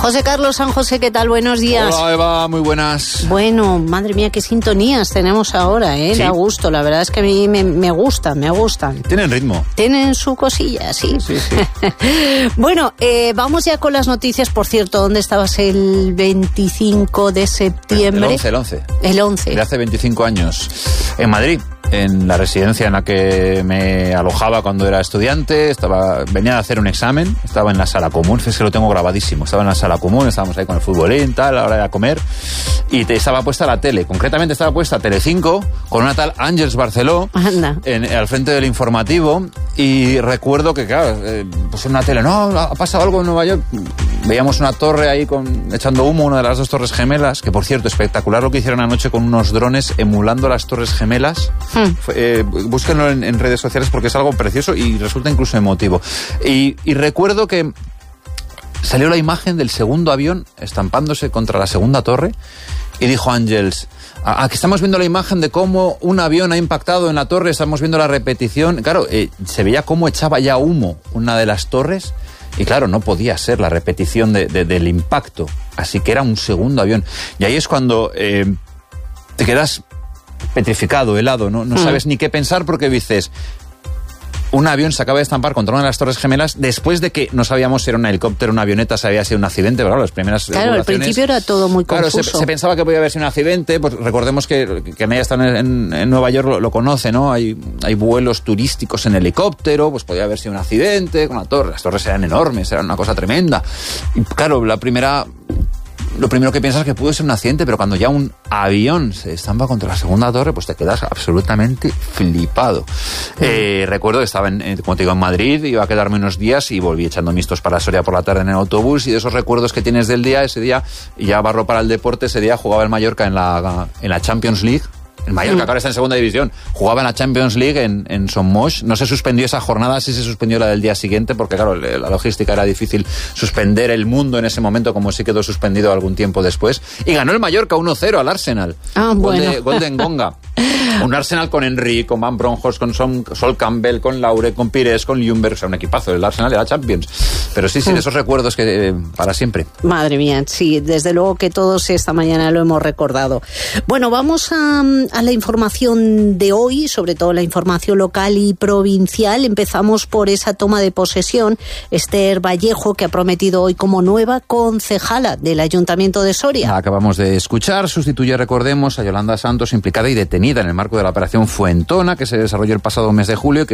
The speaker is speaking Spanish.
José Carlos San José, ¿qué tal? Buenos días. Hola, Eva, muy buenas. Bueno, madre mía, qué sintonías tenemos ahora, ¿eh? Sí. Da gusto, la verdad es que a mí me gustan. Tienen ritmo. Tienen su cosilla, sí. Sí. Bueno, vamos ya con las noticias. Por cierto, ¿dónde estabas el 25 de septiembre? El 11. El 11. De hace 25 años. En Madrid, en la residencia en la que me alojaba cuando era estudiante. Venía a hacer un examen, estaba en la sala común, es que lo tengo grabadísimo. Estaba en la sala común, estábamos ahí con el futbolín, tal, a la hora de comer, y estaba puesta la tele. Concretamente estaba puesta Telecinco, con una tal Àngels Barceló al frente del informativo, y recuerdo que, claro, pues en una tele, no, ha pasado algo en Nueva York. Veíamos una torre ahí echando humo, una de las dos torres gemelas, que por cierto, espectacular lo que hicieron anoche con unos drones emulando las torres gemelas. Búsquenlo en redes sociales porque es algo precioso y resulta incluso emotivo. Y recuerdo que salió la imagen del segundo avión estampándose contra la segunda torre, y dijo Àngels: aquí estamos viendo la imagen de cómo un avión ha impactado en la torre, estamos viendo la repetición. Claro, se veía cómo echaba ya humo una de las torres, y claro, no podía ser la repetición del impacto, así que era un segundo avión. Y ahí es cuando te quedas petrificado, helado, no sabes ni qué pensar, porque dices, un avión se acaba de estampar contra una de las torres gemelas después de que no sabíamos si era un helicóptero, una avioneta, si había sido un accidente, pero las primeras al principio era todo muy confuso. Claro, se pensaba que podía haber sido un accidente. Pues recordemos que nadie está en Nueva York lo conoce, ¿no? Hay vuelos turísticos en helicóptero, pues podía haber sido un accidente con la torre. Las torres eran enormes, eran una cosa tremenda. Y claro, lo primero que piensas es que pudo ser un accidente, pero cuando ya un avión se estampa contra la segunda torre, pues te quedas absolutamente flipado. Recuerdo que estaba, como te digo, en Madrid, iba a quedarme unos días y volví echando mistos para Soria por la tarde en el autobús, y de esos recuerdos que tienes del día, ese día, y ya barro para el deporte, ese día jugaba el Mallorca en la Champions League. El Mallorca, que ahora está en segunda división, jugaba en la Champions League en Son Moix. No se suspendió esa jornada, sí se suspendió la del día siguiente, porque claro, la logística era difícil suspender el mundo en ese momento, como sí quedó suspendido algún tiempo después. Y ganó el Mallorca 1-0 al Arsenal. Gol de Ngonga. Un Arsenal con Henry, con Van Bronckhorst, con Sol Campbell, con Laure, con Pires, con Ljungberg. O sea, un equipazo, el Arsenal de la Champions. Pero sí, de esos recuerdos que para siempre. Madre mía, sí, desde luego que todos esta mañana lo hemos recordado. Bueno, vamos a la información de hoy, sobre todo la información local y provincial. Empezamos por esa toma de posesión. Esther Vallejo, que ha prometido hoy como nueva concejala del Ayuntamiento de Soria. Acabamos de escuchar, sustituye, recordemos, a Yolanda Santos, implicada y detenida en el marco de la operación Fuentona, que se desarrolló el pasado mes de julio, que